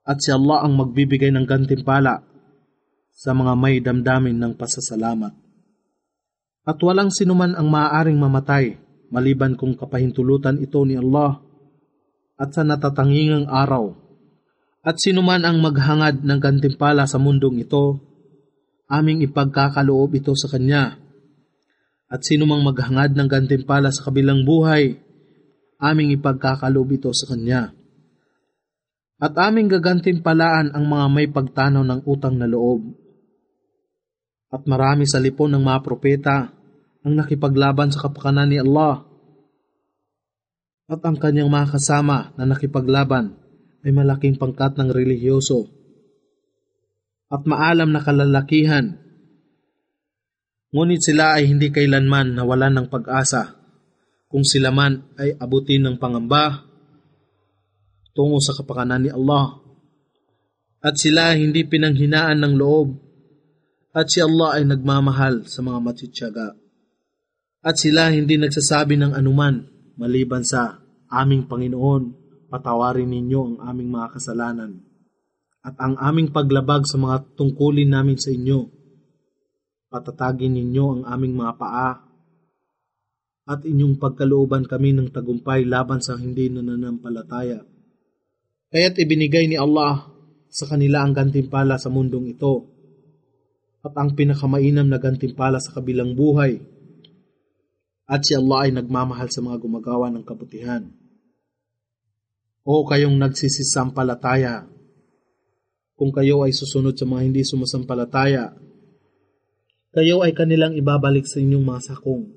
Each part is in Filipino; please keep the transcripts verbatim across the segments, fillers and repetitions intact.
at si Allah ang magbibigay ng gantimpala sa mga may damdamin ng pasasalamat. At walang sinuman ang maaaring mamatay maliban kung kapahintulutan ito ni Allah at sa natatangingang araw. At sinuman ang maghangad ng gantimpala sa mundong ito, aming ipagkakaloob ito sa Kanya. At sinumang maghangad ng gantimpala sa kabilang buhay, aming ipagkakaloob ito sa Kanya. At aming gagantimpalaan ang mga may pagtanaw ng utang na loob. At marami sa lipon ng mga propeta ang nakipaglaban sa kapakanan ni Allah. At ang kanyang mga kasama na nakipaglaban ay malaking pangkat ng relihiyoso at maalam na kalalakihan. Ngunit sila ay hindi kailanman nawalan ng pag-asa kung sila man ay abutin ng pangamba tungo sa kapakanan ni Allah. At sila hindi pinanghinaan ng loob, at si Allah ay nagmamahal sa mga matitiyaga. At sila hindi nagsasabi ng anuman maliban sa aming Panginoon, patawarin ninyo ang aming mga kasalanan at ang aming paglabag sa mga tungkulin namin sa inyo. Patatagin ninyo ang aming mga paa at inyong pagkalooban kami ng tagumpay laban sa hindi nananampalataya. Kaya't ibinigay ni Allah sa kanila ang gantimpala sa mundong ito at ang pinakamainam na gantimpala sa kabilang buhay. At si Allah ay nagmamahal sa mga gumagawa ng kabutihan. O kayong nagsisisampalataya, kung kayo ay susunod sa mga hindi sumasampalataya, kayo ay kanilang ibabalik sa inyong mga sakong.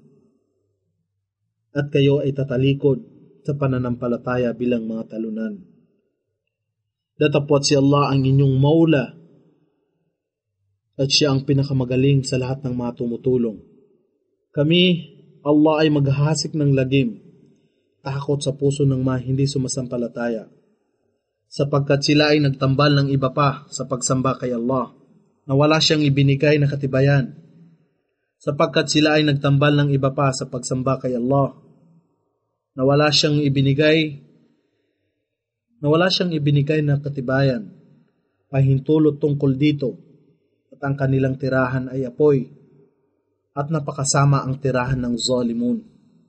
At kayo ay tatalikod sa pananampalataya bilang mga talunan. Datapwat si Allah ang inyong maula at siya ang pinakamagaling sa lahat ng mga tumutulong. Kami, Allah ay maghahasik ng lagim, takot sa puso ng mga hindi sumasampalataya, sapagkat sila ay nagtambal ng iba pa sa pagsamba kay Allah, na wala siyang ibinigay na katibayan, sapagkat sila ay nagtambal ng iba pa sa pagsamba kay Allah, na wala siyang ibinigay na wala siyang ibinigay na katibayan, pahintulot tungkol dito, at ang kanilang tirahan ay apoy, at napakasama ang tirahan ng zalimun.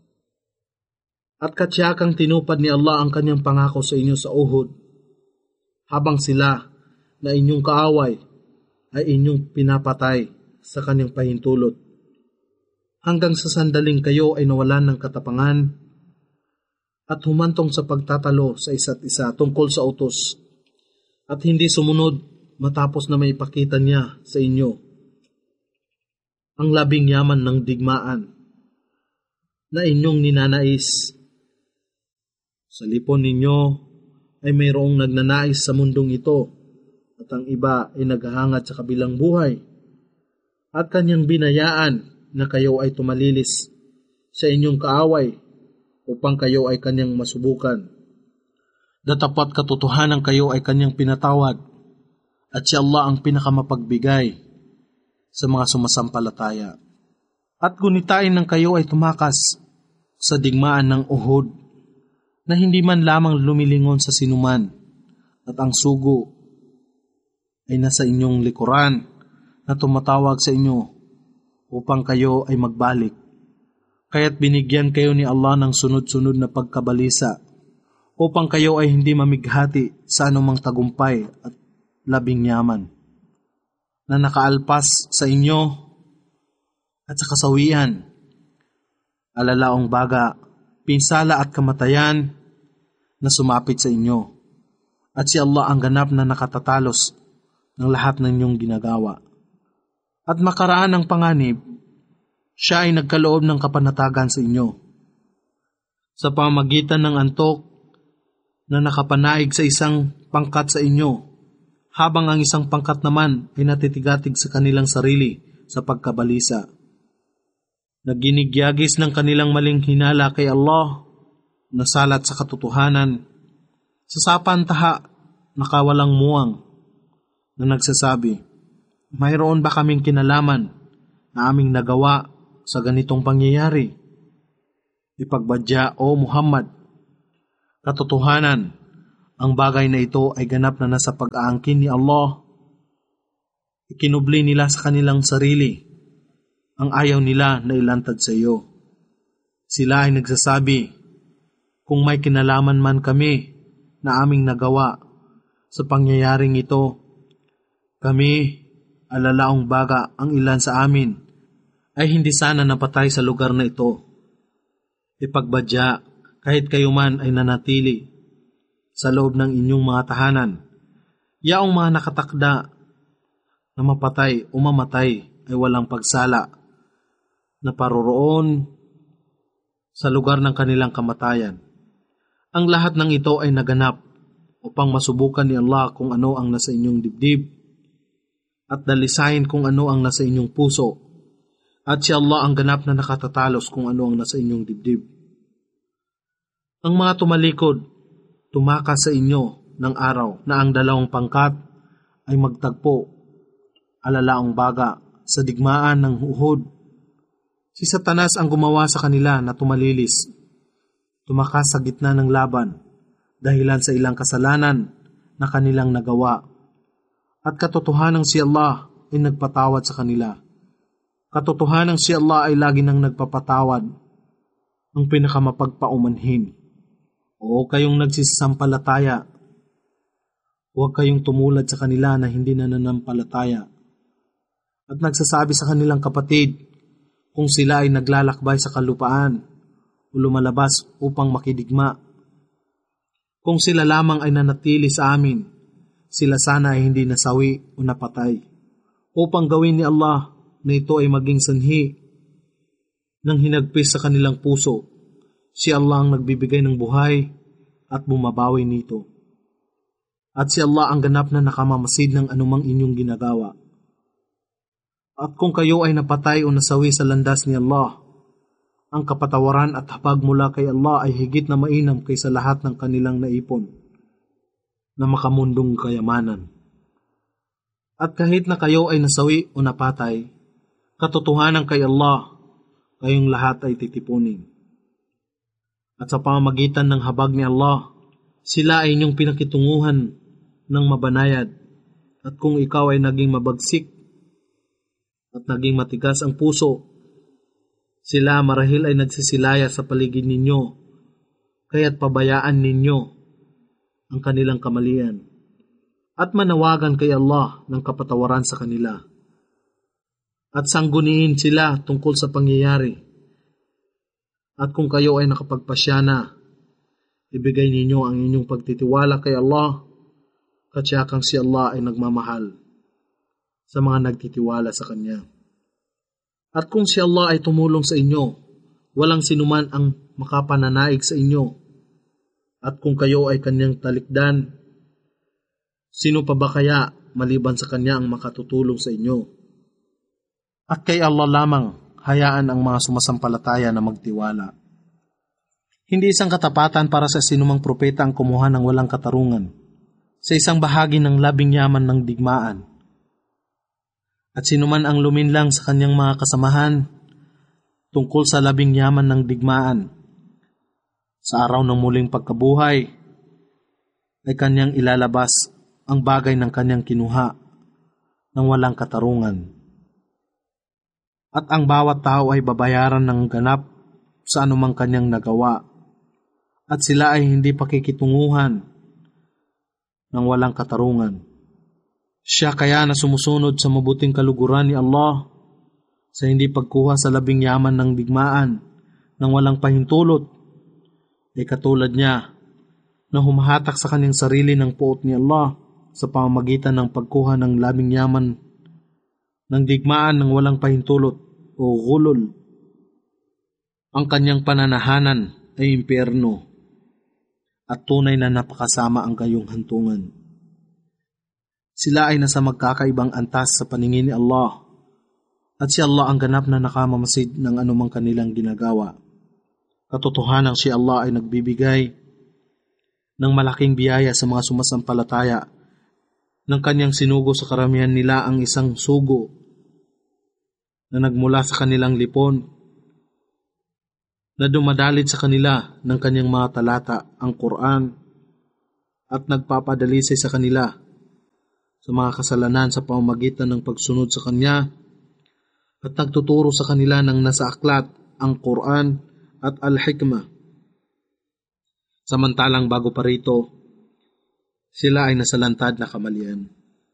At katsiyakang tinupad ni Allah ang kanyang pangako sa inyo sa Uhud, habang sila na inyong kaaway ay inyong pinapatay sa kanyang pahintulot, hanggang sa sandaling kayo ay nawalan ng katapangan, at humantong sa pagtatalo sa isa't isa tungkol sa utos, at hindi sumunod matapos na may ipakita niya sa inyo ang labing yaman ng digmaan na inyong ninanais. Sa lipon ninyo ay mayroong nagnanais sa mundong ito, at ang iba ay naghahangad sa kabilang buhay, at kanyang binayaan na kayo ay tumalilis sa inyong kaaway upang kayo ay kanyang masubukan. Datapat katotohanan kayo ay kanyang pinatawad, at si Allah ang pinakamapagbigay sa mga sumasampalataya. At gunitain ng kayo ay tumakas sa digmaan ng Uhud, na hindi man lamang lumilingon sa sinuman, at ang sugo ay nasa inyong likuran na tumatawag sa inyo upang kayo ay magbalik. Kaya't binigyan kayo ni Allah ng sunod-sunod na pagkabalisa upang kayo ay hindi mamighati sa anumang tagumpay at labing yaman na nakaalpas sa inyo at sa kasawian, alalaong baga, pinsala at kamatayan na sumapit sa inyo. At si Allah ang ganap na nakatatalos ng lahat ng inyong ginagawa. At makaraan ng panganib, siya ay nagkaloob ng kapanatagan sa inyo sa pamagitan ng antok na nakapanaig sa isang pangkat sa inyo, habang ang isang pangkat naman ay natitigatig sa kanilang sarili sa pagkabalisa. Naginigyagis ng kanilang maling hinala kay Allah, nasalat sa katotohanan, sa sapantaha nakawalang muwang, na nagsasabi, mayroon ba kaming kinalaman na aming nagawa sa ganitong pangyayari? Ipagbadya, O Muhammad, katotohanan, Ang bagay na ito ay ganap na nasa pag-aangkin ni Allah. Ikinubli nila sa kanilang sarili ang ayaw nila na ilantad sa iyo. Sila ay nagsasabi, kung may kinalaman man kami na aming nagawa sa pangyayaring ito, kami, alalaong baga ang ilan sa amin, ay hindi sana napatay sa lugar na ito. Ipagbadya, kahit kayo man ay nanatili sa loob ng inyong mga tahanan, yaong mga nakatakda na mapatay o mamatay ay walang pagsala na paroroon sa lugar ng kanilang kamatayan. Ang lahat ng ito ay naganap upang masubukan ni Allah kung ano ang nasa inyong dibdib at dalisayin kung ano ang nasa inyong puso, at si Allah ang ganap na nakatatalos kung ano ang nasa inyong dibdib. Ang mga tumalikod, tumakas sa inyo ng araw na ang dalawang pangkat ay magtagpo, alalaong baga, sa digmaan ng Uhud. Si Satanas ang gumawa sa kanila na tumalilis, tumakas sa gitna ng laban, dahilan sa ilang kasalanan na kanilang nagawa. At katotohanang si Allah ay nagpatawad sa kanila. Katotohanang si Allah ay lagi nang nagpapatawad, ang pinakamapagpaumanhin. O kayong nagsisampalataya, huwag kayong tumulad sa kanila na hindi nananampalataya. At nagsasabi sa kanilang kapatid, kung sila ay naglalakbay sa kalupaan o lumalabas upang makidigma, kung sila lamang ay nanatili sa amin, sila sana ay hindi nasawi o napatay, upang gawin ni Allah na ito ay maging sanhi ng hinagpis sa kanilang puso. Si Allah ang nagbibigay ng buhay at bumabawi nito. At si Allah ang ganap na nakamamasid ng anumang inyong ginagawa. At kung kayo ay napatay o nasawi sa landas ni Allah, ang kapatawaran at habag mula kay Allah ay higit na mainam kaysa lahat ng kanilang naipon na makamundong kayamanan. At kahit na kayo ay nasawi o napatay, katotohanan kay Allah, kayong lahat ay titipunin. At sa pamamagitan ng habag ni Allah, sila ay inyong pinakitunguhan ng mabanayad. At kung ikaw ay naging mabagsik at naging matigas ang puso, sila marahil ay nagsisilaya sa paligid ninyo, kaya't pabayaan ninyo ang kanilang kamalian at manawagan kay Allah ng kapatawaran sa kanila. At sangguniin sila tungkol sa pangyayari. At kung kayo ay nakapagpasya na, ibigay ninyo ang inyong pagtitiwala kay Allah, katsiyakang si Allah ay nagmamahal sa mga nagtitiwala sa Kanya. At kung si Allah ay tumulong sa inyo, walang sinuman ang makapananaig sa inyo. At kung kayo ay Kanyang talikdan, sino pa ba kaya maliban sa Kanya ang makatutulong sa inyo? At kay Allah lamang, hayaan ang mga sumasampalataya na magtiwala. Hindi isang katapatan para sa sinumang propeta ang kumuha ng walang katarungan sa isang bahagi ng labing yaman ng digmaan. At sinuman ang luminlang sa kanyang mga kasamahan tungkol sa labing yaman ng digmaan, sa araw ng muling pagkabuhay, ay kanyang ilalabas ang bagay ng kanyang kinuha ng walang katarungan. At ang bawat tao ay babayaran ng ganap sa anumang kanyang nagawa, at sila ay hindi pakikitunguhan ng walang katarungan. Siya kaya na sumusunod sa mabuting kaluguran ni Allah sa hindi pagkuha sa labing yaman ng digmaan ng walang pahintulot, ay katulad niya na humahatak sa kanyang sarili ng puot ni Allah sa pamamagitan ng pagkuha ng labing yaman ng digmaan ng walang pahintulot o gulol. Ang kanyang pananahanan ay impyerno at tunay na napakasama ang kayong hantungan. Sila ay nasa magkakaibang antas sa paningin ni Allah at si Allah ang ganap na nakamamasid ng anumang kanilang ginagawa. Katotohanang si Allah ay nagbibigay ng malaking biyaya sa mga sumasampalataya nang kanyang sinugo sa karamihan nila ang isang sugo na nagmula sa kanilang lipon na dumadalit sa kanila ng kanyang mga talata, ang Quran, at nagpapadalisay sa kanila sa mga kasalanan sa pamamagitan ng pagsunod sa Kanya at nagtuturo sa kanila ng nasa aklat, ang Quran at Al-Hikmah. Samantalang bago pa rito, sila ay nasalantad na kamalian.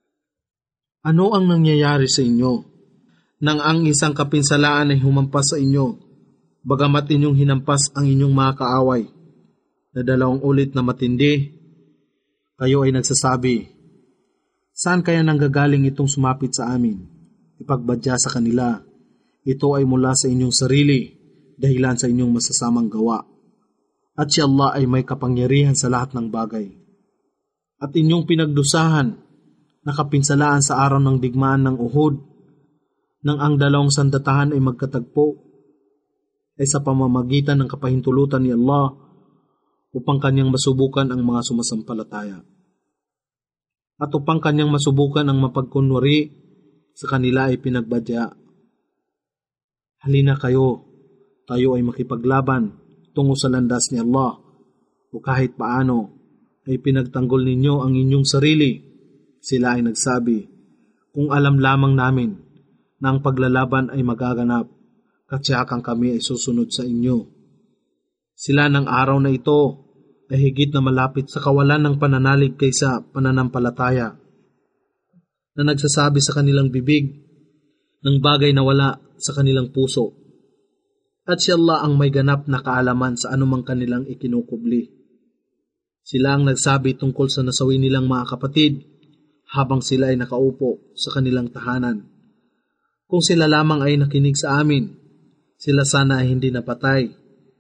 Ano ang nangyayari sa inyo nang ang isang kapinsalaan ay humampas sa inyo, bagamat inyong hinampas ang inyong mga kaaway na dalawang ulit na matindi? Kayo ay nagsasabi, saan kaya nanggagaling itong sumapit sa amin? Ipagbadya sa kanila, ito ay mula sa inyong sarili, dahilan sa inyong masasamang gawa. At si Allah ay may kapangyarihan sa lahat ng bagay. At inyong pinagdusahan, nakapinsalaan sa araw ng digmaan ng Uhud, nang ang dalawang sandatahan ay magkatagpo, ay sa pamamagitan ng kapahintulutan ni Allah upang kanyang masubukan ang mga sumasampalataya. At upang kanyang masubukan ang mapagkunwari, sa kanila ay pinagbadya. Halina kayo, tayo ay makipaglaban tungo sa landas ni Allah, o kahit paano ay pinagtanggol ninyo ang inyong sarili. Sila ay nagsabi, kung alam lamang namin na ang paglalaban ay magaganap, katsiyakang kami ay susunod sa inyo. Sila ng araw na ito ay higit na malapit sa kawalan ng pananalig kaysa pananampalataya, na nagsasabi sa kanilang bibig ng bagay na wala sa kanilang puso. At si Allah ang may ganap na kaalaman sa anumang kanilang ikinukubli. Sila ang nagsabi tungkol sa nasawi nilang mga kapatid habang sila ay nakaupo sa kanilang tahanan. Kung sila lamang ay nakinig sa amin, sila sana ay hindi napatay.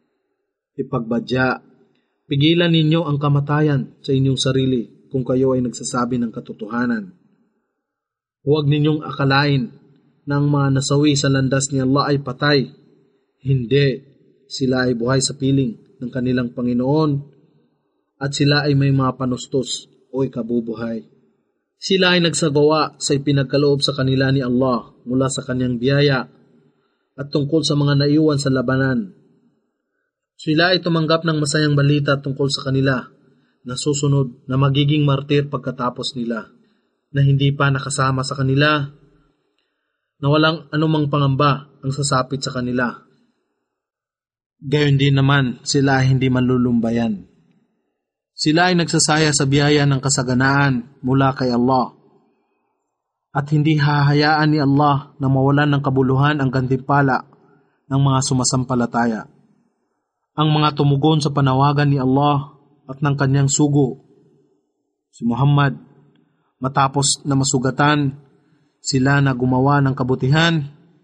Ipagbadya, pigilan ninyo ang kamatayan sa inyong sarili kung kayo ay nagsasabi ng katotohanan. Huwag ninyong akalain na ang mga nasawi sa landas ni Allah ay patay. Hindi, sila ay buhay sa piling ng kanilang Panginoon at sila ay may mga panustos o ikabubuhay. Sila ay nagsagawa sa ipinagkaloob sa kanila ni Allah mula sa kanyang biyaya at tungkol sa mga naiwan sa labanan. Sila ay tumanggap ng masayang balita tungkol sa kanila na susunod na magiging martir pagkatapos nila, na hindi pa nakasama sa kanila, na walang anumang pangamba ang sasapit sa kanila. Gayon din naman, sila ay hindi manlulumbayan. Sila ay nagsasaya sa biyaya ng kasaganaan mula kay Allah. At hindi hahayaan ni Allah na mawalan ng kabuluhan ang gantimpala ng mga sumasampalataya. Ang mga tumugon sa panawagan ni Allah at ng kanyang sugo, si Muhammad, matapos na masugatan sila na gumawa ng kabutihan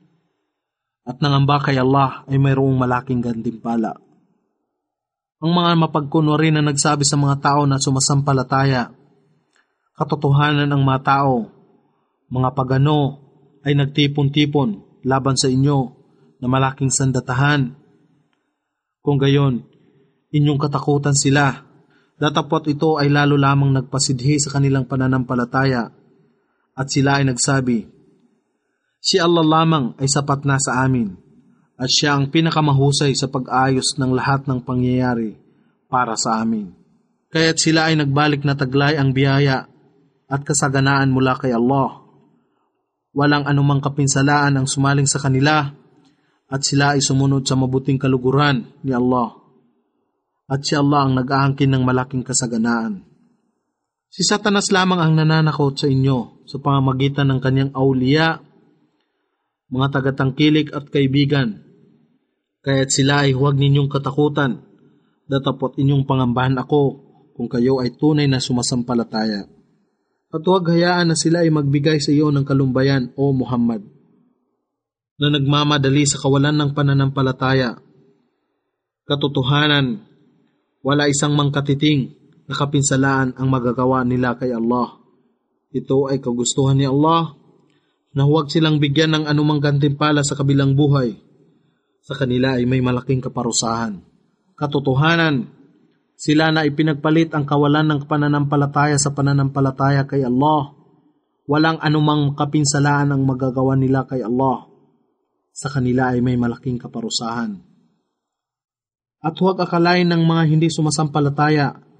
at nangamba kay Allah ay mayroong malaking gantimpala. Ang mga mapagkunwari na nagsabi sa mga tao na sumasampalataya, katotohanan ang mga tao, mga pagano ay nagtipon-tipon laban sa inyo na malaking sandatahan. Kung gayon, inyong katakutan sila, datapot ito ay lalo lamang nagpasidhi sa kanilang pananampalataya at sila ay nagsabi, si Allah lamang ay sapat na sa amin at siya ang pinakamahusay sa pag-ayos ng lahat ng pangyayari para sa amin. Kaya't sila ay nagbalik na taglay ang biyaya at kasaganaan mula kay Allah. Walang anumang kapinsalaan ang sumaling sa kanila at sila ay sumunod sa mabuting kaluguran ni Allah. At si Allah ang nag-aangkin ng malaking kasaganaan. Si Satanas lamang ang nananakot sa inyo sa pamamagitan ng kanyang awliya, mga tagatangkilik at kaibigan. Kaya't sila ay huwag ninyong katakutan, datapot inyong pangambahan ako kung kayo ay tunay na sumasampalataya. At huwag hayaan na sila ay magbigay sa iyo ng kalumbayan, o Muhammad, na nagmamadali sa kawalan ng pananampalataya. Katotohanan, wala isang mangkatiting na kapinsalaan ang magagawa nila kay Allah. Ito ay kagustuhan ni Allah na huwag silang bigyan ng anumang gantimpala sa kabilang buhay. Sa kanila ay may malaking kaparusahan. Katotohanan, sila na ipinagpalit ang kawalan ng pananampalataya sa pananampalataya kay Allah. Walang anumang kapinsalaan ang magagawa nila kay Allah. Sa kanila ay may malaking kaparusahan. At huwag akalain ng mga hindi sumasampalataya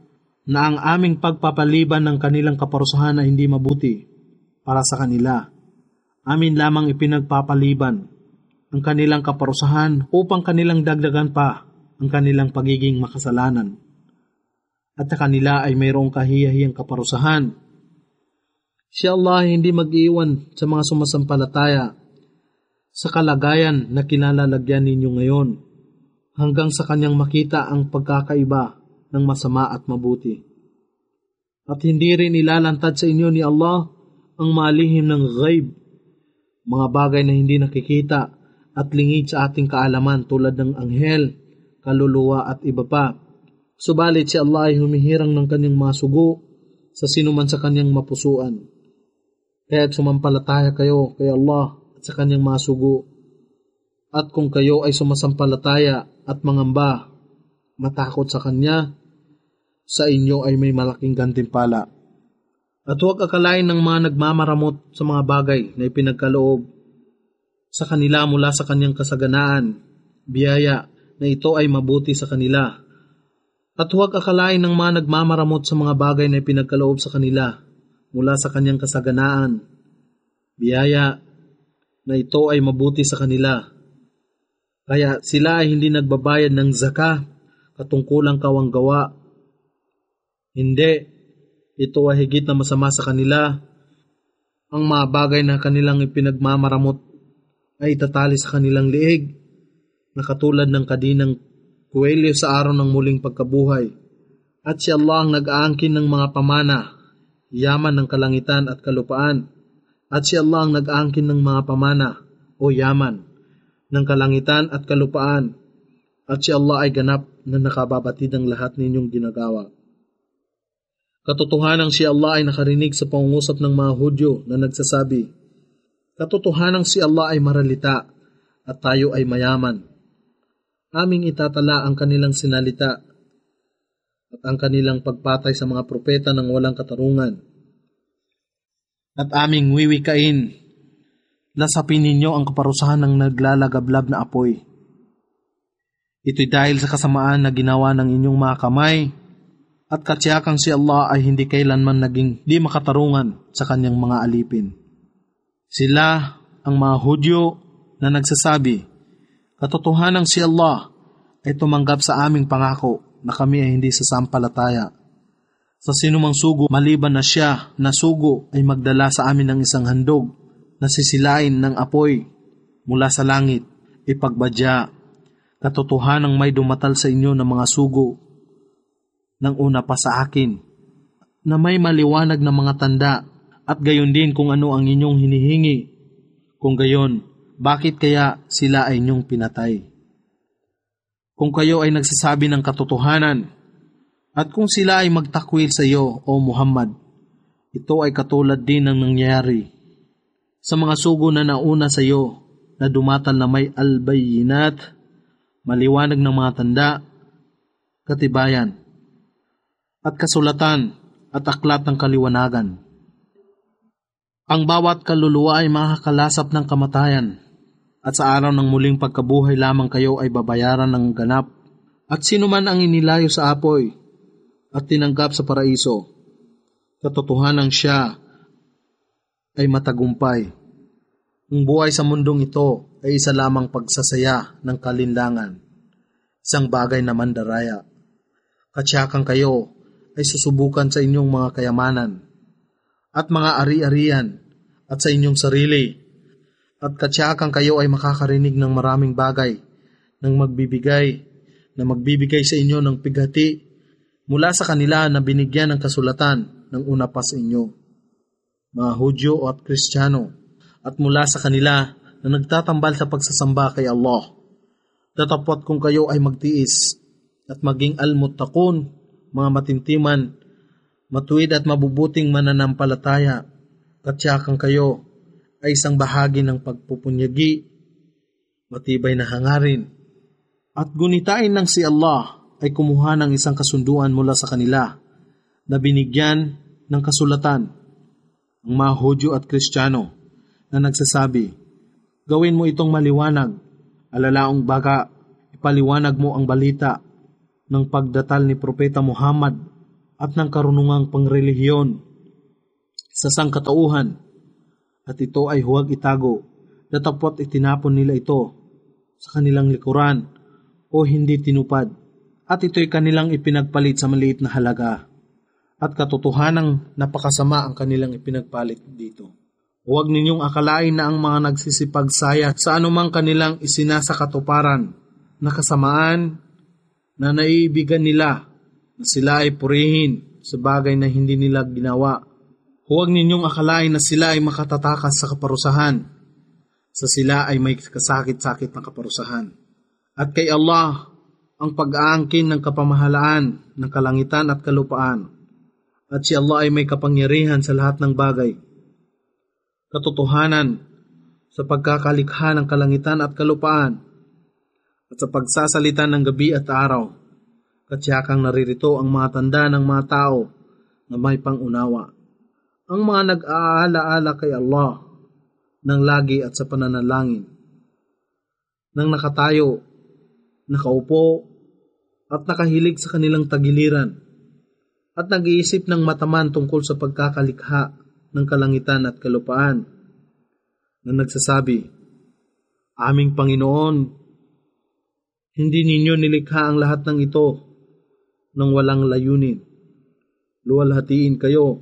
na ang aming pagpapaliban ng kanilang kaparusahan ay hindi mabuti para sa kanila. Amin lamang ipinagpapaliban ang kanilang kaparusahan upang kanilang dagdagan pa ang kanilang pagiging makasalanan. At sa kanila ay mayroong kahiyahiyang kaparusahan. Si Allah ay hindi mag-iwan sa mga sumasampalataya sa kalagayan na kinalalagyan ninyo ngayon hanggang sa kanyang makita ang pagkakaiba ng masama at mabuti. At hindi rin ilalantad sa inyo ni Allah ang malihim ng ghaib, mga bagay na hindi nakikita at lingid sa ating kaalaman tulad ng anghel, kaluluwa at iba pa. Subalit si Allah ay humihirang ng kanyang mga sugo sa sinuman sa kanyang mapusuan. Kaya't sumampalataya kayo kay Allah at sa kanyang mga sugo. At kung kayo ay sumasampalataya at mangamba, matakot sa kanya, sa inyo ay may malaking gantimpala. At huwag akalain ng mga nagmamaramot sa mga bagay na ipinagkaloob sa kanila mula sa kanyang kasaganaan, biyaya na ito ay mabuti sa kanila. At huwag akalain ng mga nagmamaramot sa mga bagay na ipinagkaloob sa kanila mula sa kanyang kasaganaan, biyaya na ito ay mabuti sa kanila. Kaya sila ay hindi nagbabayad ng zaka, katungkulang kawanggawa. Hindi, ito ay higit na masama sa kanila. Ang mga bagay na kanilang ipinagmamaramot ay itatali sa kanilang liig, na katulad ng kadinang kuwelyo sa araw ng muling pagkabuhay. At si Allah ang nag-aangkin ng mga pamana, yaman ng kalangitan at kalupaan. At si Allah ang nag-aangkin ng mga pamana o yaman ng kalangitan at kalupaan. At si Allah ay ganap na nakababatid ang lahat ninyong ginagawa. Katotohanang si Allah ay nakarinig sa pangungusap ng mga Hudyo na nagsasabi, katotohanang si Allah ay maralita at tayo ay mayaman. Aming itatala ang kanilang sinalita at ang kanilang pagpatay sa mga propeta ng walang katarungan. At aming wiwikain, lasapin ninyo ang kaparusahan ng naglalagablab na apoy. Ito'y dahil sa kasamaan na ginawa ng inyong mga kamay, at katsiyakang si Allah ay hindi kailanman naging di makatarungan sa kanyang mga alipin. Sila ang mga Hudyo na nagsasabi, katotohanang si Allah ay tumanggap sa aming pangako na kami ay hindi sasampalataya. Sa sinumang sugo maliban na siya na sugo ay magdala sa amin ng isang handog na sisilain ng apoy mula sa langit, ipagbadya. Katotohanang may dumatal sa inyo ng mga sugo ng una pa sa akin, na may maliwanag na mga tanda, at gayon din kung ano ang inyong hinihingi. Kung gayon, bakit kaya sila ay inyong pinatay? Kung kayo ay nagsasabi ng katotohanan, at kung sila ay magtakwil sa iyo, O Muhammad, ito ay katulad din ng nangyari sa mga sugo na nauna sa iyo, na dumatal na may albayinat, maliwanag ng mga tanda, katibayan, at kasulatan at aklat ng kaliwanagan. Ang bawat kaluluwa ay makakalasap ng kamatayan, at sa araw ng muling pagkabuhay lamang kayo ay babayaran ng ganap. At sino man ang inilayo sa apoy at tinanggap sa paraiso, katotohanan siya ay matagumpay. Ang buhay sa mundong ito ay isa lamang pagsasaya ng kalinlangan, isang bagay na mandaraya. Katsyakan kayo ay susubukan sa inyong mga kayamanan at mga ari-arian at sa inyong sarili, at katsyakan kayo ay makakarinig ng maraming bagay ng magbibigay na magbibigay sa inyo ng pighati mula sa kanila na binigyan ng kasulatan ng una pa sa inyo, mga Hudyo at Kristiyano, at mula sa kanila na nagtatambal sa pagsasamba kay Allah. Datapwat kung kayo ay magtiis at maging almuttaqun, mga matintiman, matuwid at mabubuting mananampalataya, katsyakan kayo ay isang bahagi ng pagpupunyagi, matibay na hangarin. At gunitain ng si Allah ay kumuha ng isang kasunduan mula sa kanila na binigyan ng kasulatan, ang mga Hudyo at Kristiyano, na nagsasabi, gawin mo itong maliwanag, alalaong baga, ipaliwanag mo ang balita ng pagdatal ni Propeta Muhammad at ng karunungang pangrelihiyon sa sangkatauhan, at ito ay huwag itago, datapwat itinapon nila ito sa kanilang likuran o hindi tinupad, at ito'y kanilang ipinagpalit sa maliit na halaga, at katotohanang napakasama ang kanilang ipinagpalit dito. Huwag ninyong akalain na ang mga nagsisipagsaya sa anumang kanilang isinasakatuparan na kasamaan na naiibigan nila na sila ay purihin sa bagay na hindi nila ginawa. Huwag ninyong akalain na sila ay makatatakas sa kaparusahan, sa sila ay may kasakit-sakit na kaparusahan. At kay Allah ang pag-aangkin ng kapamahalaan ng kalangitan at kalupaan, at si Allah ay may kapangyarihan sa lahat ng bagay. Katotohanan sa pagkakalikha ng kalangitan at kalupaan, at sa pagsasalita ng gabi at araw, katsiyakang naririto ang mga tanda ng mga tao na may pangunawa. Ang mga nag-aala-ala kay Allah ng lagi at sa pananalangin, nang nakatayo, nakaupo, at nakahilig sa kanilang tagiliran, at nag-iisip ng mataman tungkol sa pagkakalikha ng kalangitan at kalupaan, na nagsasabi, Aming Panginoon, hindi ninyo nilikha ang lahat ng ito nang walang layunin. Luwalhatiin kayo.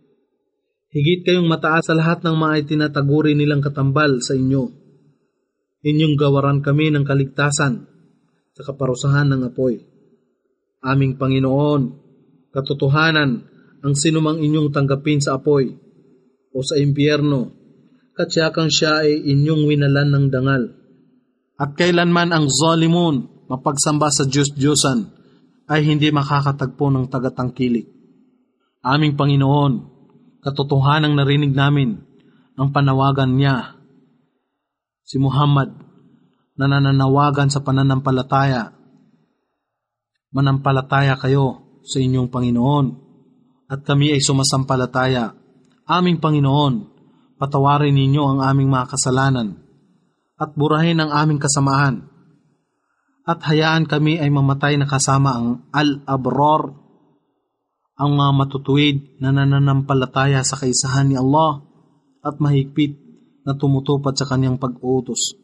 Higit kayong mataas sa lahat ng mga itinataguri nilang katambal sa inyo. Inyong gawaran kami ng kaligtasan sa kaparusahan ng apoy. Aming Panginoon, katotohanan ang sinumang inyong tanggapin sa apoy o sa impyerno, katsiyakang siya ay inyong winalan ng dangal. At kailanman ang zalimun, mapagsamba sa Diyos-Diyosan, ay hindi makakatagpo ng tagatangkilik. Aming Panginoon, katotohanang narinig namin ang panawagan niya, si Muhammad, na nananawagan sa pananampalataya. Manampalataya kayo sa inyong Panginoon, at kami ay sumasampalataya. Aming Panginoon, patawarin ninyo ang aming mga kasalanan, at burahin ang aming kasamaan, at hayaan kami ay mamatay na kasama ang al-abrar, ang mga matutuwid na nananampalataya sa kaisahan ni Allah at mahigpit na tumutupad sa kanyang pag-uutos.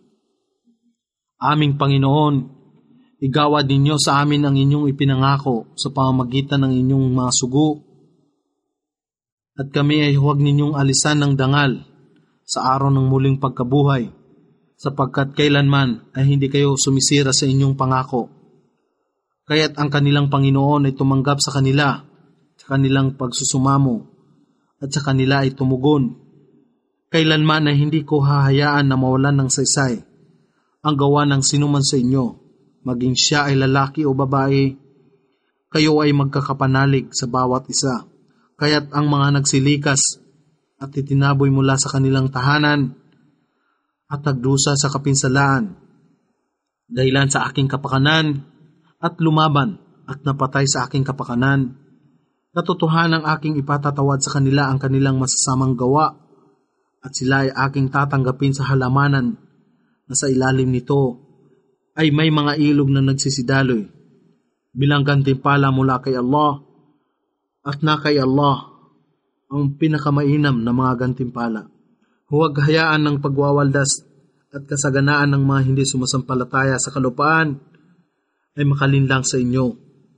Aming Panginoon, igawad ninyo sa amin ang inyong ipinangako sa pamamagitan ng inyong mga sugo, at kami ay huwag ninyong alisan ng dangal sa araw ng muling pagkabuhay, sapagkat kailanman ay hindi kayo sumisira sa inyong pangako. Kaya't ang kanilang Panginoon ay tumanggap sa kanila, sa kanilang pagsusumamo, at sa kanila ay tumugon. Kailanman ay hindi ko hahayaan na mawalan ng saysay ang gawa ng sinuman sa inyo, maging siya ay lalaki o babae, kayo ay magkakapanalig sa bawat isa. Kaya't ang mga nagsilikas at itinaboy mula sa kanilang tahanan at nagdusa sa kapinsalaan, dahilan sa aking kapakanan, at lumaban at napatay sa aking kapakanan, katotohanang aking ipatatawad sa kanila ang kanilang masasamang gawa, at sila ay aking tatanggapin sa halamanan na sa ilalim nito ay may mga ilog na nagsisidaloy, bilang gantimpala mula kay Allah, at na kay Allah ang pinakamainam na mga gantimpala. Huwag hayaan ng pagwawaldas at kasaganaan ng mga hindi sumasampalataya sa kalupaan ay makalinlang sa inyo.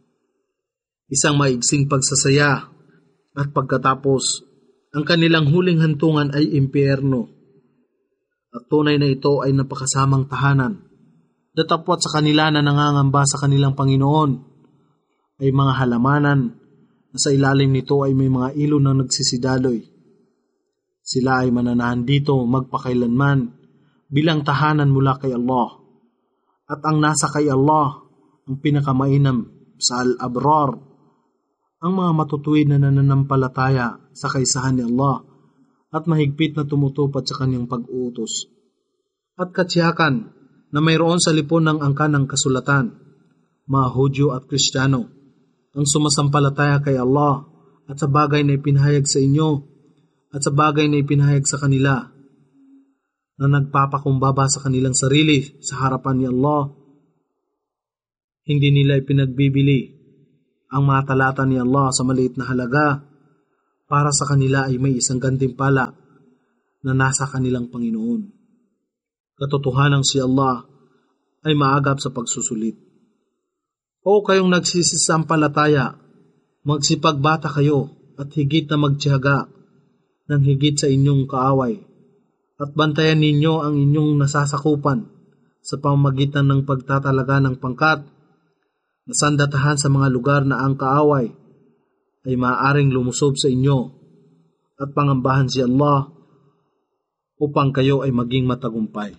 Isang maigsing pagsasaya, at pagkatapos, ang kanilang huling hantungan ay impyerno. At tunay na ito ay napakasamang tahanan. Datapwat sa kanila na nangangamba sa kanilang Panginoon ay mga halamanan, na sa ilalim nito ay may mga ilog na nagsisidaloy. Sila ay mananahan dito magpakailanman bilang tahanan mula kay Allah. At ang nasa kay Allah, ang pinakamainam sa al-abrar, ang mga matutuwid na nananampalataya sa kaisahan ni Allah at mahigpit na tumutupad sa kanyang pag-uutos. At katsiyakan na mayroon sa lipon ng angkan ng kasulatan, mga Hudyo at Kristiyano, ang sumasampalataya kay Allah at sa bagay na ipinahayag sa inyo at sa bagay na ipinahayag sa kanila, na nagpapakumbaba sa kanilang sarili sa harapan ni Allah. Hindi nila ipinagbibili ang mga talata ni Allah sa maliit na halaga, para sa kanila ay may isang gantimpala na nasa kanilang Panginoon. Katotohanan si Allah ay maagap sa pagsusulit. O kayong nagsisisampalataya, magsipagbata kayo at higit na magtiyaga ng higit sa inyong kaaway, at bantayan ninyo ang inyong nasasakupan sa pamamagitan ng pagtatalaga ng pangkat na sandatahan sa mga lugar na ang kaaway ay maaaring lumusob sa inyo, at pangambahan si Allah upang kayo ay maging matagumpay.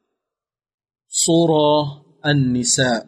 Surah An-Nisa.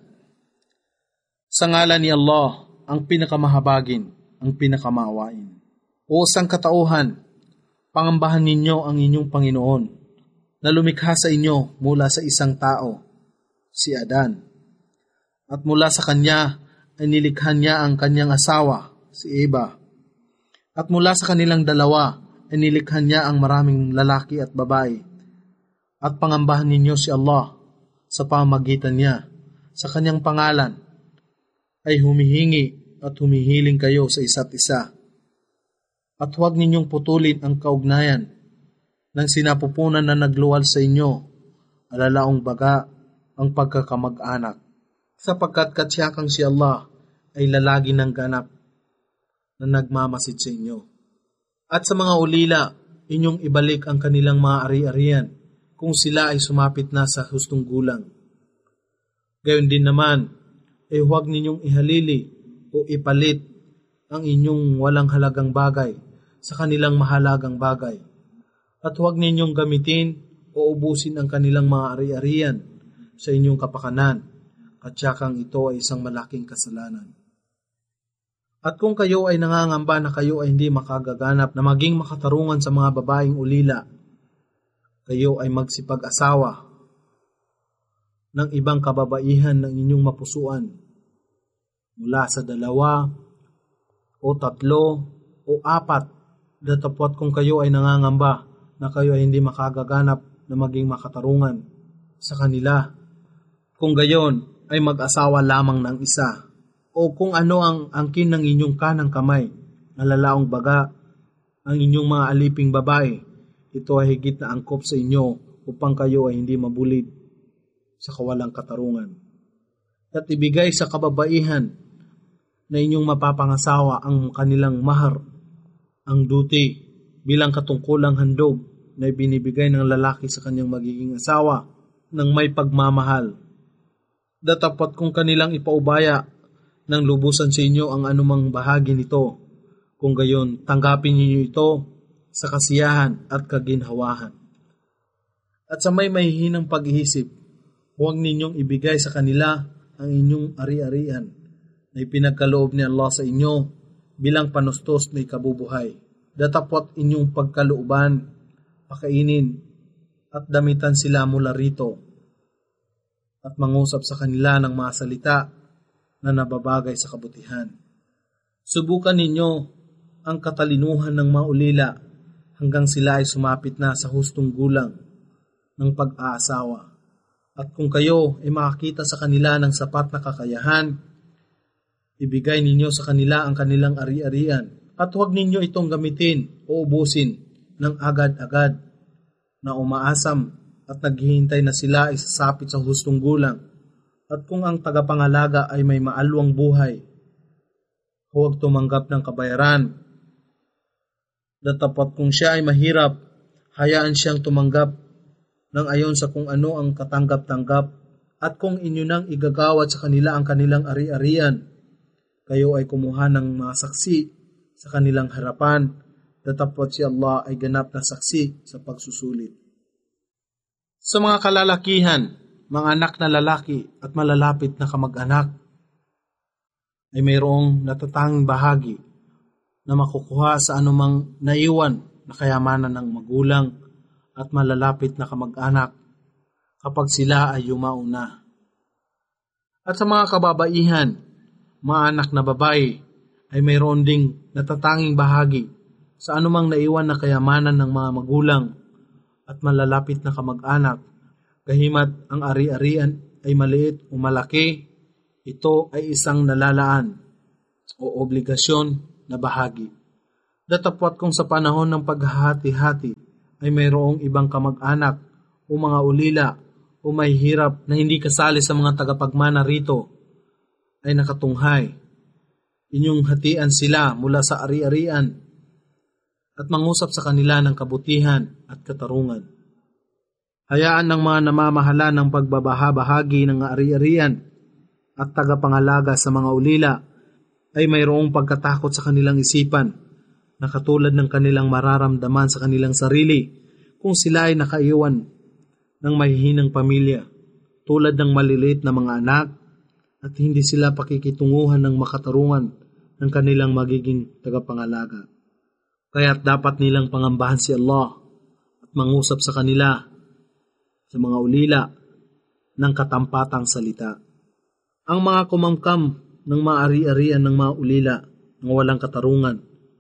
Sa ngalan ni Allah, ang pinakamahabagin, ang pinakamaawain. O sangkatauhan, pangambahan ninyo ang inyong Panginoon na lumikha sa inyo mula sa isang tao, si Adan. At mula sa kanya ay nilikha niya ang kanyang asawa, si Eva. At mula sa kanilang dalawa ay nilikha niya ang maraming lalaki at babae. At pangambahan ninyo si Allah sa pamamagitan niya, sa kanyang pangalan, ay humihingi at humihiling kayo sa isa't isa. At huwag ninyong putulin ang kaugnayan ng sinapupunan na nagluwal sa inyo, alalaong baga ang pagkakamag-anak, sapagkat katsiyakang si Allah ay lalagi ng ganap na nagmamasid sa inyo. At sa mga ulila, inyong ibalik ang kanilang mga ari-arian kung sila ay sumapit na sa hustong gulang. Gayon din naman, ay huwag ninyong ihalili o ipalit ang inyong walang halagang bagay sa kanilang mahalagang bagay. At huwag ninyong gamitin o ubusin ang kanilang mga ari-arian sa inyong kapakanan, katsakang ito ay isang malaking kasalanan. At kung kayo ay nangangamba na kayo ay hindi makagaganap na maging makatarungan sa mga babaeng ulila, kayo ay magsipag-asawa ng ibang kababaihan ng inyong mapusuan mula sa dalawa o tatlo o apat, datapwat kung kayo ay nangangamba na kayo ay hindi makagaganap na maging makatarungan sa kanila. Kung gayon ay mag-asawa lamang ng isa, o kung ano ang angkin ng inyong kanang kamay, na lalaong baga, ang inyong mga aliping babae, ito ay higit na angkop sa inyo upang kayo ay hindi mabulid sa kawalang katarungan. At ibigay sa kababaihan na inyong mapapangasawa ang kanilang mahar, ang duty, bilang katungkulang handog na ibinibigay ng lalaki sa kanyang magiging asawa ng may pagmamahal. Datapat kung kanilang ipaubaya ng lubusan sa inyo ang anumang bahagi nito, kung gayon tanggapin ninyo ito sa kasiyahan at kaginhawahan. At sa may mahihinang pag-iisip, huwag ninyong ibigay sa kanila ang inyong ari-arian na ipinagkaloob ni Allah sa inyo bilang panustos na ikabubuhay. Datapot inyong pagkalooban, pakainin at damitan sila mula rito at mangusap sa kanila ng mga salita na nababagay sa kabutihan. Subukan ninyo ang katalinuhan ng mga ulila hanggang sila ay sumapit na sa hustong gulang ng pag-aasawa. At kung kayo ay makakita sa kanila ng sapat na kakayahan, ibigay ninyo sa kanila ang kanilang ari-arian at huwag ninyo itong gamitin o ubusin ng agad-agad na umaasam at naghihintay na sila ay sasapit sa hustong gulang. At kung ang tagapangalaga ay may maalwang buhay, huwag tumanggap ng kabayaran. Datapat kung siya ay mahirap, hayaan siyang tumanggap ng ayon sa kung ano ang katanggap-tanggap. At kung inyo nang igagawad sa kanila ang kanilang ari-arian, kayo ay kumuha ng mga saksi sa kanilang harapan. Datapat si Allah ay ganap na saksi sa pagsusulit. Sa mga kalalakihan, mga anak na lalaki at malalapit na kamag-anak, ay mayroong natatanging bahagi na makukuha sa anumang naiwan na kayamanan ng magulang at malalapit na kamag-anak kapag sila ay yumao na. At sa mga kababaihan, mga anak na babae, ay mayroon ding natatanging bahagi sa anumang naiwan na kayamanan ng mga magulang at malalapit na kamag-anak. Kahimat ang ari-arian ay maliit o malaki, ito ay isang nalalaan o o obligasyon na bahagi. Datapwat kung sa panahon ng paghahati-hati ay mayroong ibang kamag-anak o mga ulila o may hirap na hindi kasali sa mga tagapagmana rito, ay nakatunghay. Inyong hatian sila mula sa ari-arian at mangusap sa kanila ng kabutihan at katarungan. Hayaan ng mga namamahala ng pagbabahabahagi ng ari-arian at tagapangalaga sa mga ulila ay mayroong pagkatakot sa kanilang isipan na katulad ng kanilang mararamdaman sa kanilang sarili kung sila ay nakaiwan ng mahihinang pamilya, tulad ng maliliit na mga anak, at hindi sila pakikitunguhan ng makatarungan ng kanilang magiging tagapangalaga. Kaya't dapat nilang pangambahan si Allah at mangusap sa kanila sa mga ulila ng katampatang salita. Ang mga kumamkam ng maari-arian ng mga ulila ng walang katarungan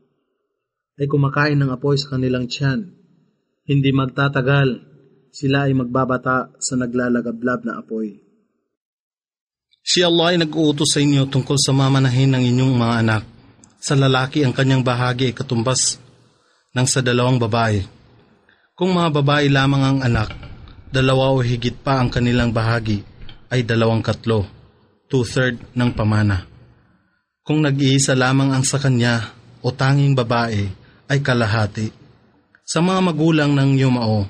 ay kumakain ng apoy sa kanilang tiyan. Hindi magtatagal, sila ay magbabata sa naglalagablab na apoy. Si Allah ay nag-uutos sa inyo tungkol sa mamanahin ng inyong mga anak. Sa lalaki ang kanyang bahagi ay katumbas ng sa dalawang babae. Kung mga babae lamang ang anak, dalawa o higit pa ang kanilang bahagi ay dalawang katlo, two-third ng pamana. Kung nag-iisa lamang ang sa kanya o tanging babae ay kalahati. Sa mga magulang ng yumao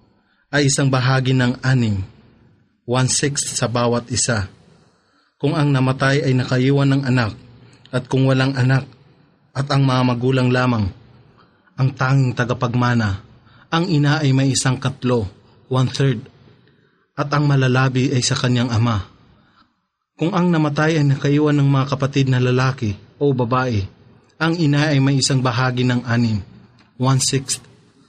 ay isang bahagi ng anim, one-sixth sa bawat isa. Kung ang namatay ay nakaiwan ng anak at kung walang anak at ang mga magulang lamang, ang tanging tagapagmana, ang ina ay may isang katlo, one-third, at ang malalabi ay sa kanyang ama. Kung ang namatay ay nakaiwan ng mga kapatid na lalaki o babae, ang ina ay may isang bahagi ng anim, one-sixth,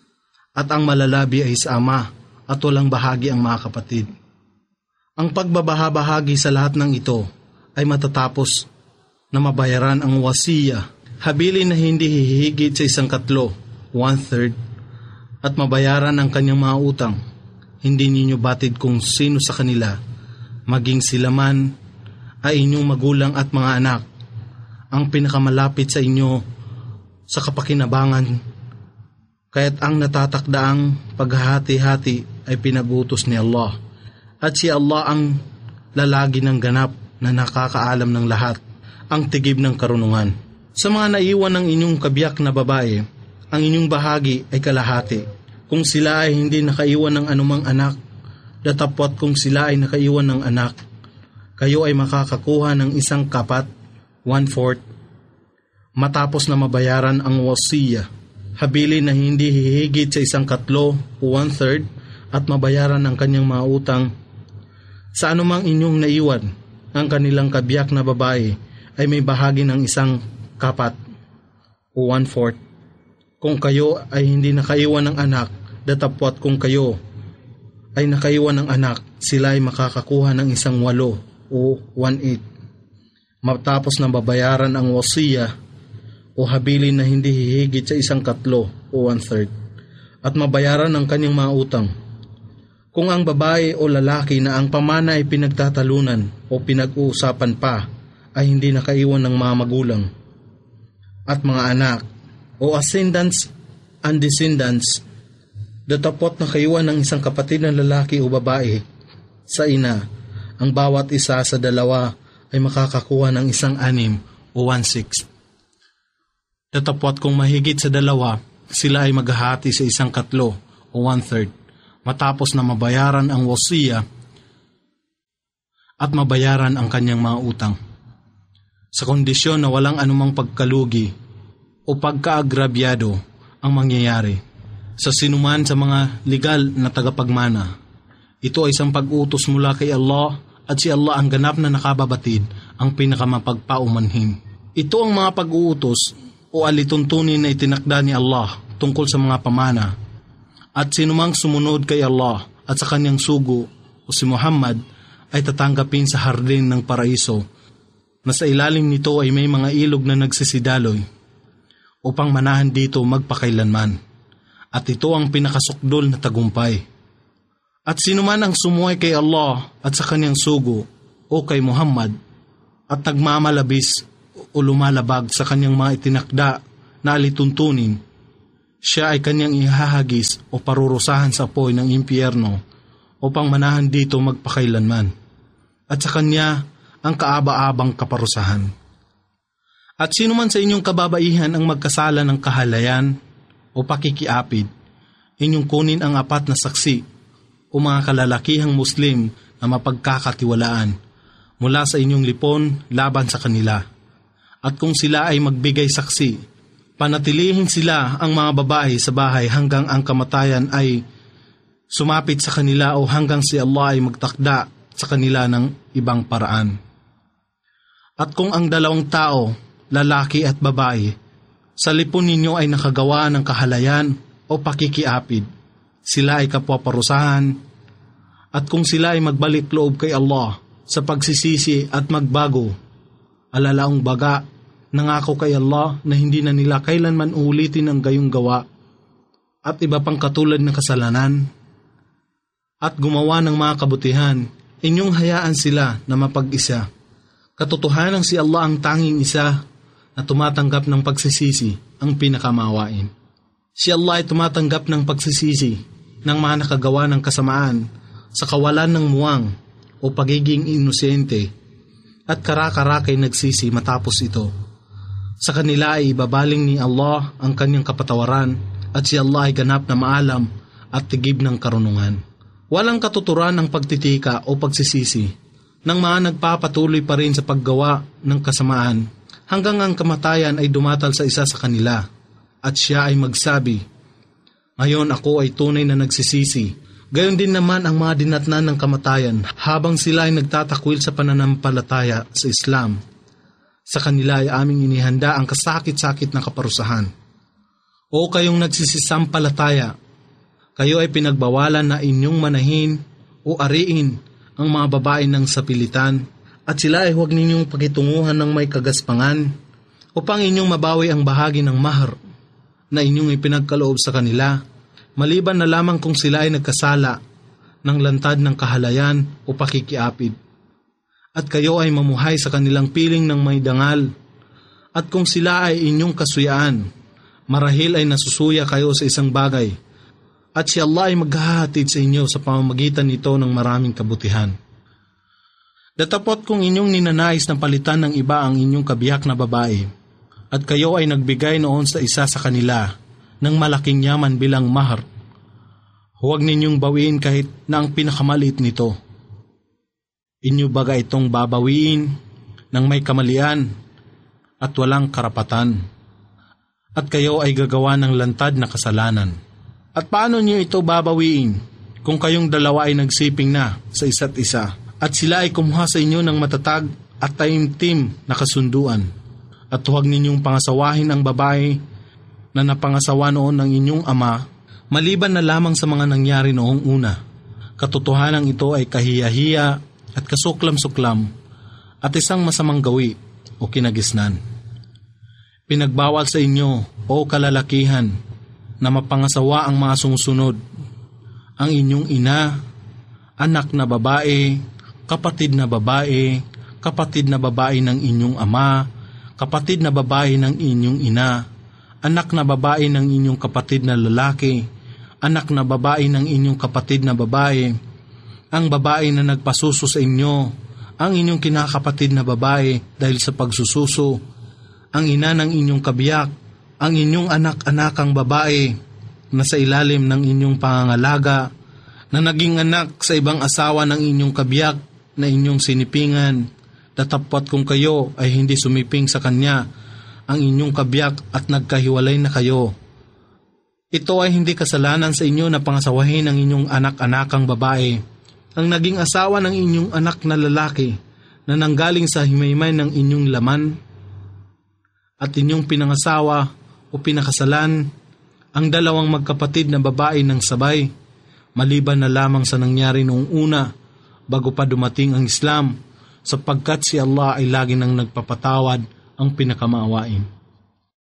at ang malalabi ay sa ama at walang bahagi ang mga kapatid. Ang pagbabahabahagi sa lahat ng ito ay matatapos na mabayaran ang wasiya, habilin na hindi hihigit sa isang katlo, one-third, at mabayaran ang kanyang mga utang. Hindi ninyo batid kung sino sa kanila, maging sila man ay inyong magulang at mga anak, ang pinakamalapit sa inyo sa kapakinabangan, kaya't ang natatakdaang paghahati-hati ay pinag-utos ni Allah, at si Allah ang lalagi ng ganap na nakakaalam ng lahat, ang tigib ng karunungan. Sa mga naiwan ng inyong kabiyak na babae, ang inyong bahagi ay kalahati. Kung sila ay hindi nakaiwan ng anumang anak, datapwat kung sila ay nakaiwan ng anak, kayo ay makakakuha ng isang kapat, one-fourth, matapos na mabayaran ang wasiya, habilin na hindi hihigit sa isang katlo o one-third, at mabayaran ang kanyang mga utang. Sa anumang inyong naiwan, ang kanilang kabiyak na babae ay may bahagi ng isang kapat o one-fourth. Kung kayo ay hindi nakaiwan ng anak, datapwat kung kayo ay nakaiwan ng anak, sila ay makakakuha ng isang walo o one-eighth. Matapos na babayaran ang wasiya o habilin na hindi hihigit sa isang katlo o one-third, at mabayaran ang kanyang mga utang. Kung ang babae o lalaki na ang pamana ay pinagtatalunan o pinag-uusapan pa ay hindi nakaiwan ng mga magulang at mga anak o ascendants and descendants, datapot na kaiwan ng isang kapatid na lalaki o babae sa ina, ang bawat isa sa dalawa ay makakakuha ng isang anim o one-sixth. Datapot kung mahigit sa dalawa, sila ay maghahati sa isang katlo o one-third, matapos na mabayaran ang wasiya at mabayaran ang kanyang mga utang. Sa kondisyon na walang anumang pagkalugi o pagkaagrabyado ang mangyayari sa sinuman sa mga legal na tagapagmana, ito ay isang pag-utos mula kay Allah, at si Allah ang ganap na nakababatid, ang pinakamapagpaumanhin. Ito ang mga pag-uutos o alituntunin na itinakda ni Allah tungkol sa mga pamana, at sinumang sumunod kay Allah at sa kanyang sugo o si Muhammad ay tatanggapin sa hardin ng paraiso, na sa ilalim nito ay may mga ilog na nagsisidaloy upang manahan dito magpakailanman, at ito ang pinakasukdol na tagumpay. At sinuman ang sumuway kay Allah at sa kanyang sugo o kay Muhammad at nagmamalabis o lumalabag sa kanyang mga itinakda na alituntunin, siya ay kanyang ihahagis o parurusahan sa apoy ng impyerno upang manahan dito magpakailanman. At sa kanya ang kaaba-abang kaparusahan. At sino man sa inyong kababaihan ang magkasala ng kahalayan o pakikiapid, inyong kunin ang apat na saksi o mga kalalakihang Muslim na mapagkakatiwalaan mula sa inyong lipon laban sa kanila. At kung sila ay magbigay saksi, panatilihin sila ang mga babae sa bahay hanggang ang kamatayan ay sumapit sa kanila o hanggang si Allah ay magtakda sa kanila ng ibang paraan. At kung ang dalawang tao, lalaki at babae, sa lipon ninyo ay nakagawa ng kahalayan o pakikiapid, sila ay kapwaparusahan. At kung sila ay magbalik loob kay Allah sa pagsisisi at magbago, alalaong baga, nangako kay Allah na hindi na nila kailanman uulitin ang gayong gawa at iba pang katulad ng kasalanan, at gumawa ng mga kabutihan, inyong hayaan sila na mapag-isa. Katotohanan si Allah ang tanging isa na tumatanggap ng pagsisisi, ang pinakamawain. Si Allah ay tumatanggap ng pagsisisi ng mga nakagawa ng kasamaan sa kawalan ng muwang o pagiging inosente, at kara-karakay nagsisi matapos ito. Sa kanila ay ibabaling ni Allah ang kanyang kapatawaran, at si Allah ay ganap na maalam at tigib ng karunungan. Walang katuturan ang pagtitika o pagsisisi ng mga nagpapatuloy pa rin sa paggawa ng kasamaan hanggang ang kamatayan ay dumatal sa isa sa kanila, at siya ay magsabi, "Ngayon ako ay tunay na nagsisisi." Gayon din naman ang mga dinatnan ng kamatayan habang sila ay nagtatakwil sa pananampalataya sa Islam. Sa kanila ay aming inihanda ang kasakit-sakit na kaparusahan. O kayong nagsisisampalataya, kayo ay pinagbawalan na inyong manahin o ariin ang mga babae ng sapilitan, at sila ay huwag ninyong pakitunguhan ng may kagaspangan upang inyong mabawi ang bahagi ng mahar na inyong ipinagkaloob sa kanila, maliban na lamang kung sila ay nagkasala ng lantad ng kahalayan o pakikiapid. At kayo ay mamuhay sa kanilang piling ng may dangal, at kung sila ay inyong kasuyaan, marahil ay nasusuya kayo sa isang bagay, at si Allah ay maghahatid sa inyo sa pamamagitan nito ng maraming kabutihan. Datapot kung inyong ninanais na palitan ng iba ang inyong kabiyak na babae, at kayo ay nagbigay noon sa isa sa kanila ng malaking yaman bilang mahar, huwag ninyong bawiin kahit na ang pinakamaliit nito. Inyo baga itong babawiin ng may kamalian at walang karapatan, at kayo ay gagawa ng lantad na kasalanan. At paano niyo ito babawiin kung kayong dalawa ay nagsiping na sa isa't isa, at sila ay kumuha sa inyo ng matatag at taimtim na kasunduan? At huwag ninyong pangasawahin ang babae na napangasawa noon ng inyong ama, maliban na lamang sa mga nangyari noong una. Katotohanan ito ay kahiya-hiya at kasuklam-suklam at isang masamang gawi o kinagisnan. Pinagbawal sa inyo, o kalalakihan, na mapangasawa ang mga sumusunod: ang inyong ina, anak na babae, kapatid na babae, kapatid na babae ng inyong ama, kapatid na babae ng inyong ina, anak na babae ng inyong kapatid na lalaki, anak na babae ng inyong kapatid na babae, ang babae na nagpasuso sa inyo, ang inyong kinakapatid na babae dahil sa pagsususo, ang ina ng inyong kabiyak, ang inyong anak-anakang babae na sa ilalim ng inyong pangangalaga, na naging anak sa ibang asawa ng inyong kabiyak na inyong sinipingan, datapwat kung kayo ay hindi sumiping sa kanya, ang inyong kabiyak, at nagkahiwalay na kayo. Ito ay hindi kasalanan sa inyo na pangasawahin ang inyong anak-anakang babae, ang naging asawa ng inyong anak na lalaki na nanggaling sa himaymay ng inyong laman, at inyong pinangasawa o pinakasalan ang dalawang magkapatid na babae ng sabay, maliban na lamang sa nangyari noong una bago pa dumating ang Islam, sapagkat si Allah ay lagi nang nagpapatawad, ang pinakamaawain.